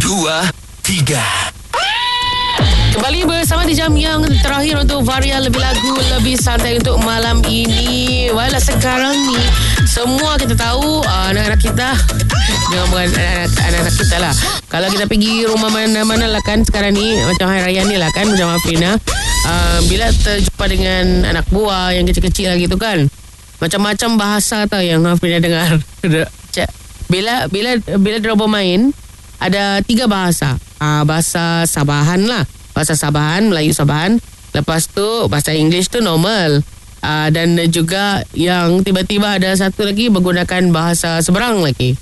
2, 3. Kembali bersama di jam yang terakhir untuk Varia Lebih Lagu Lebih Santai untuk malam ini. Walau sekarang ni semua kita tahu anak-anak kita, jangan bukan anak-anak kita lah. Kalau kita pergi rumah mana-mana lah kan sekarang ni, macam Hari Raya ni lah kan, macam Afrina, bila terjumpa dengan anak buah yang kecil-kecil lah gitu kan, macam-macam bahasa tau yang Afrina dengar. Bila dia bermain, ada 3 bahasa. Bahasa Sabahan lah. Bahasa Sabahan, Melayu Sabahan. Lepas tu bahasa English tu normal. Dan juga yang tiba-tiba ada satu lagi menggunakan bahasa seberang lagi.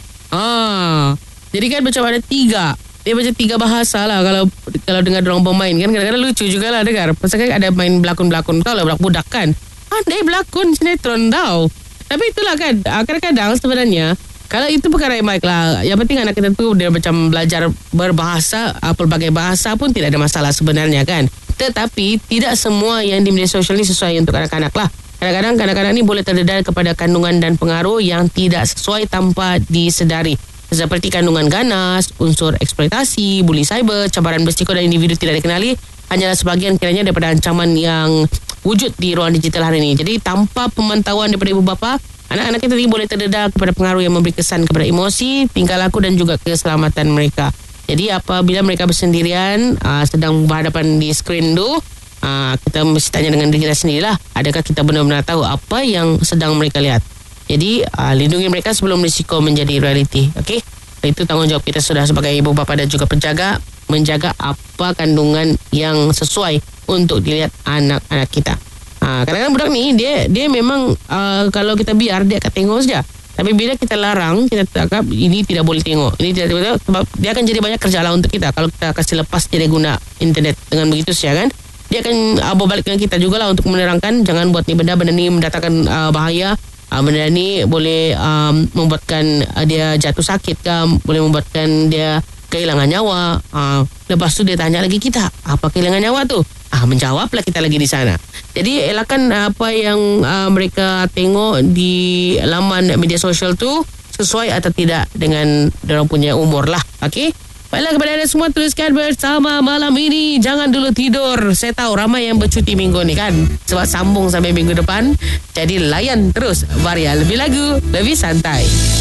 Jadi kan macam ada 3. Dia macam 3 bahasa lah kalau dengar dorang bermain kan. Kadang-kadang lucu jugalah dengar. Pasal kan ada main berlakon-berlakon. Tahu lah budak-budak kan. Pandai berlakon sinetron tau. Tapi itulah kan, kadang-kadang sebenarnya kalau itu perkara yang baik lah. Yang penting anak kita tu dia macam belajar berbahasa, pelbagai bahasa pun tidak ada masalah sebenarnya kan. Tetapi tidak semua yang di media sosial ni sesuai untuk anak-anak lah. Kadang-kadang kanak-kanak ni boleh terdedah kepada kandungan dan pengaruh yang tidak sesuai tanpa disedari. Seperti kandungan ganas, unsur eksploitasi, buli cyber, cabaran bersiko dan individu tidak dikenali hanyalah sebahagian kiranya daripada ancaman yang wujud di ruang digital hari ini. Jadi tanpa pemantauan daripada ibu bapa, anak-anak kita boleh terdedah kepada pengaruh yang memberi kesan kepada emosi, tingkah laku dan juga keselamatan mereka. Jadi apabila mereka bersendirian, sedang berhadapan di skrin tu, kita mesti tanya dengan diri kita sendirilah, adakah kita benar-benar tahu apa yang sedang mereka lihat. Jadi lindungi mereka sebelum risiko menjadi realiti. Okey? Itu tanggungjawab kita sudah sebagai ibu bapa dan juga penjaga, menjaga apa kandungan yang sesuai untuk dilihat anak-anak kita. Kadang-kadang budak ni dia memang kalau kita biar dia akan tengok saja. Tapi bila kita larang, kita cakap ini tidak boleh tengok, ini tidak boleh, sebab dia akan jadi banyak kerja lah untuk kita. Kalau kita kasih lepas dia guna internet dengan begitu saja kan, dia akan berbalik dengan kita jugalah untuk menerangkan jangan buat ni benda ni mendatangkan bahaya. Benda ni boleh membuatkan dia jatuh sakit ke, boleh membuatkan dia kehilangan nyawa. Lepas tu dia tanya lagi kita, apa kehilangan nyawa tu? Menjawablah kita lagi di sana. Jadi elakkan apa yang mereka tengok di laman media sosial tu sesuai atau tidak dengan dorang punya umur lah. Okey? Baiklah, kepada anda semua teruskan bersama malam ini. Jangan dulu tidur. Saya tahu ramai yang bercuti minggu ni kan, sebab sambung sampai minggu depan. Jadi layan terus Varia Lebih Lagu Lebih Santai.